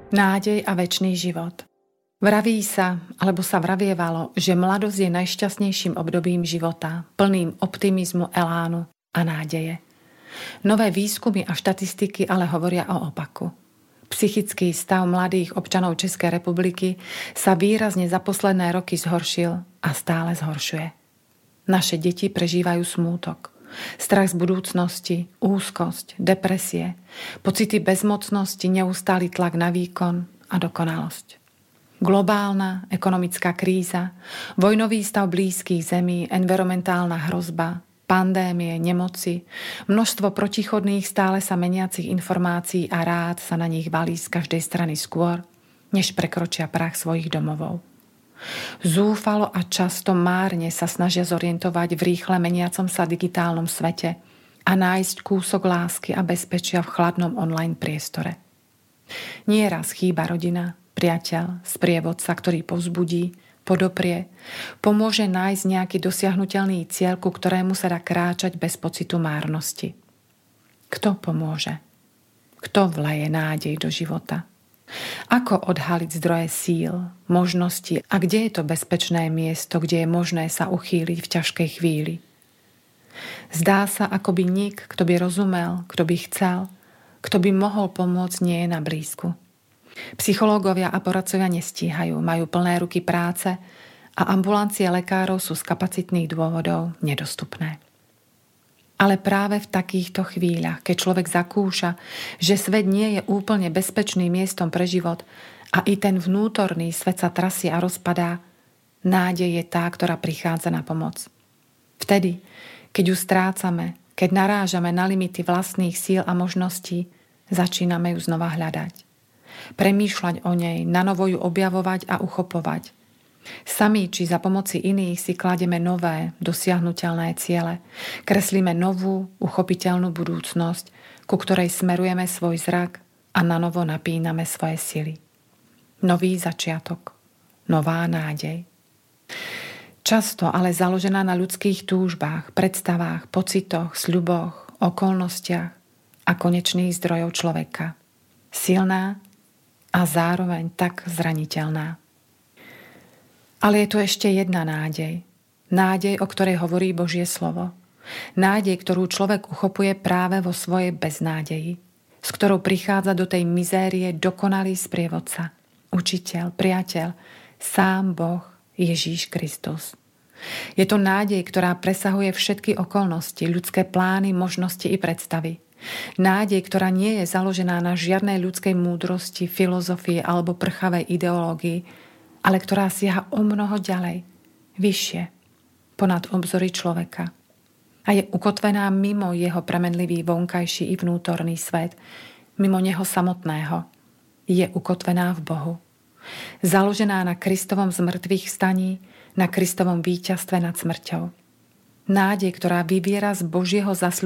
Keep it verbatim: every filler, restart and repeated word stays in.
Nádej a večný život. Vraví sa, alebo sa vravievalo, že mladosť je najšťastnejším obdobím života, plným optimizmu, elánu a nádeje. Nové výskumy a štatistiky ale hovoria o opaku. Psychický stav mladých občanov Českej republiky sa výrazne za posledné roky zhoršil a stále zhoršuje. Naše deti prežívajú smútok, strach z budúcnosti, úzkosť, depresie, pocity bezmocnosti, neustály tlak na výkon a dokonalosť. Globálna ekonomická kríza, vojnový stav blízkych zemí, environmentálna hrozba, pandémie, nemoci, množstvo protichodných stále sa meniacich informácií a rád sa na nich valí z každej strany skôr, než prekročia prah svojich domovov. Zúfalo a často márne sa snažia zorientovať v rýchle meniacom sa digitálnom svete a nájsť kúsok lásky a bezpečia v chladnom online priestore. Nieraz chýba rodina, priateľ, sprievodca, ktorý povzbudí, podoprie, pomôže nájsť nejaký dosiahnuteľný cieľ, ku ktorému sa dá kráčať bez pocitu márnosti. Kto pomôže? Kto vleje nádej do života? Ako odhaliť zdroje síl, možnosti a kde je to bezpečné miesto, kde je možné sa uchýliť v ťažkej chvíli? Zdá sa, ako by nik, kto by rozumel, kto by chcel, kto by mohol pomôcť, nie je na blízku. Psychológovia a poradcovia nestíhajú, majú plné ruky práce a ambulancie lekárov sú z kapacitných dôvodov nedostupné. Ale práve v takýchto chvíľach, keď človek zakúša, že svet nie je úplne bezpečným miestom pre život a i ten vnútorný svet sa trasie a rozpadá, nádej je tá, ktorá prichádza na pomoc. Vtedy, keď ju strácame, keď narážame na limity vlastných síl a možností, začíname ju znova hľadať. Premýšľať o nej, nanovo ju objavovať a uchopovať. Sami či za pomoci iných si kladieme nové, dosiahnuteľné ciele. Kreslíme novú, uchopiteľnú budúcnosť, ku ktorej smerujeme svoj zrak a nanovo napíname svoje sily. Nový začiatok, nová nádej. Často ale založená na ľudských túžbách, predstavách, pocitoch, sľuboch, okolnostiach a konečných zdrojov človeka. Silná a zároveň tak zraniteľná. Ale je tu ešte jedna nádej. Nádej, o ktorej hovorí Božie slovo. Nádej, ktorú človek uchopuje práve vo svojej beznádeji, s ktorou prichádza do tej mizérie dokonalý sprievodca, učiteľ, priateľ, sám Boh Ježíš Kristus. Je to nádej, ktorá presahuje všetky okolnosti, ľudské plány, možnosti i predstavy. Nádej, ktorá nie je založená na žiadnej ľudskej múdrosti, filozofii alebo prchavej ideológii, ale ktorá siaha o mnoho ďalej, vyššie, ponad obzory človeka. A je ukotvená mimo jeho premenlivý vonkajší i vnútorný svet, mimo neho samotného. Je ukotvená v Bohu. Založená na Kristovom zmrtvých vstaní, na Kristovom víťazstve nad smrťou. Nádej, ktorá vyviera z Božieho zasľúbenia